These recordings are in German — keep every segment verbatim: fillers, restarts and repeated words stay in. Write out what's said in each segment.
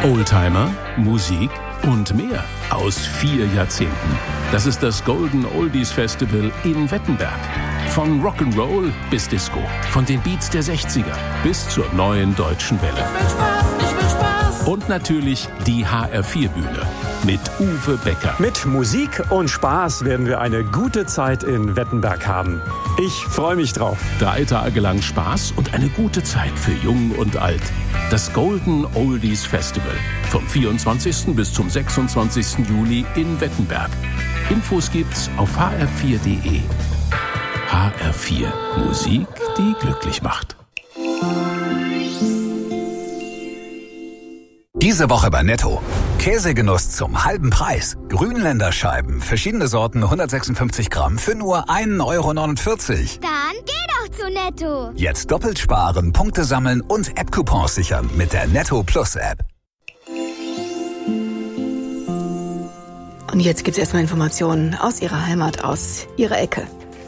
Oldtimer, Musik und mehr aus vier Jahrzehnten. Das ist das Golden Oldies Festival in Wettenberg. Von Rock'n'Roll bis Disco, von den Beats der sechziger bis zur neuen deutschen Welle. Ich will Spaß, ich will Spaß. Und natürlich die H R vier Bühne mit Uwe Becker. Mit Musik und Spaß werden wir eine gute Zeit in Wettenberg haben. Ich freue mich drauf. Drei Tage lang Spaß und eine gute Zeit für Jung und Alt. Das Golden Oldies Festival. Vom vierundzwanzigsten bis zum sechsundzwanzigsten Juli in Wettenberg. Infos gibt's auf h r vier punkt d e. H R vier. Musik, die glücklich macht. Diese Woche bei Netto. Käsegenuss zum halben Preis. Grünländer Scheiben, verschiedene Sorten, hundertsechsundfünfzig Gramm für nur ein Euro neunundvierzig. Dann geh doch zu Netto. Jetzt doppelt sparen, Punkte sammeln und App-Coupons sichern mit der Netto Plus App. Und jetzt gibt's erstmal Informationen aus Ihrer Heimat, aus Ihrer Ecke.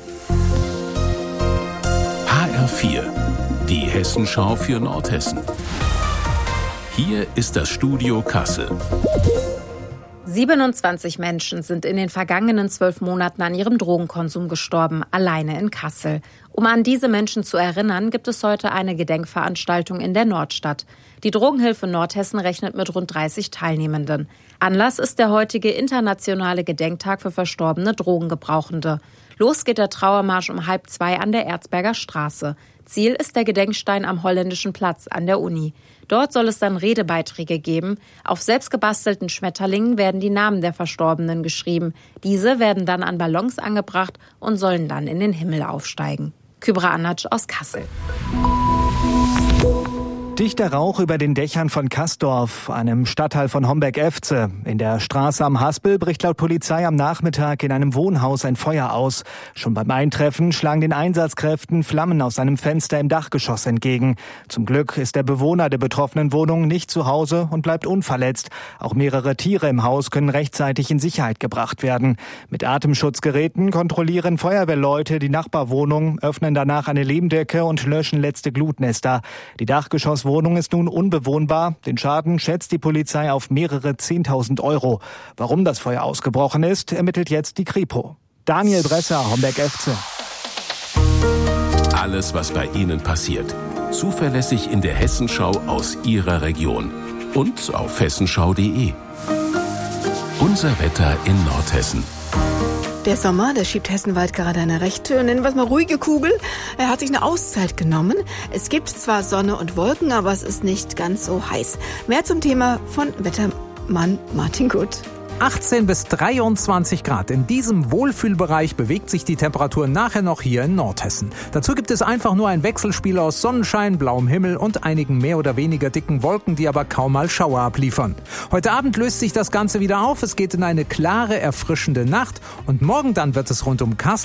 H R vier. Die Hessenschau für Nordhessen. Hier ist das Studio Kassel. siebenundzwanzig Menschen sind in den vergangenen zwölf Monaten an ihrem Drogenkonsum gestorben, alleine in Kassel. Um an diese Menschen zu erinnern, gibt es heute eine Gedenkveranstaltung in der Nordstadt. Die Drogenhilfe Nordhessen rechnet mit rund dreißig Teilnehmenden. Anlass ist der heutige internationale Gedenktag für verstorbene Drogengebrauchende. Los geht der Trauermarsch um halb zwei an der Erzberger Straße. Ziel ist der Gedenkstein am Holländischen Platz an der Uni. Dort soll es dann Redebeiträge geben. Auf selbstgebastelten Schmetterlingen werden die Namen der Verstorbenen geschrieben. Diese werden dann an Ballons angebracht und sollen dann in den Himmel aufsteigen. Kübra Anatsch aus Kassel. Dichter Rauch über den Dächern von Kastorf, einem Stadtteil von Homberg-Efze. In der Straße am Haspel bricht laut Polizei am Nachmittag in einem Wohnhaus ein Feuer aus. Schon beim Eintreffen schlagen den Einsatzkräften Flammen aus einem Fenster im Dachgeschoss entgegen. Zum Glück ist der Bewohner der betroffenen Wohnung nicht zu Hause und bleibt unverletzt. Auch mehrere Tiere im Haus können rechtzeitig in Sicherheit gebracht werden. Mit Atemschutzgeräten kontrollieren Feuerwehrleute die Nachbarwohnung, öffnen danach eine Lehmdecke und löschen letzte Glutnester. Die Dachgeschoss Wohnung ist nun unbewohnbar. Den Schaden schätzt die Polizei auf mehrere zehntausend Euro. Warum das Feuer ausgebrochen ist, ermittelt jetzt die Kripo. Daniel Bresser, Homberg-Efze. Alles, was bei Ihnen passiert. Zuverlässig in der Hessenschau aus Ihrer Region. Und auf hessenschau punkt d e. Unser Wetter in Nordhessen. Der Sommer, der schiebt Hessenwald gerade eine recht, nennen wir es mal, ruhige Kugel. Er hat sich eine Auszeit genommen. Es gibt zwar Sonne und Wolken, aber es ist nicht ganz so heiß. Mehr zum Thema von Wettermann Martin Gut. achtzehn bis dreiundzwanzig Grad. In diesem Wohlfühlbereich bewegt sich die Temperatur nachher noch hier in Nordhessen. Dazu gibt es einfach nur ein Wechselspiel aus Sonnenschein, blauem Himmel und einigen mehr oder weniger dicken Wolken, die aber kaum mal Schauer abliefern. Heute Abend löst sich das Ganze wieder auf. Es geht in eine klare, erfrischende Nacht und morgen dann wird es rund um Kassel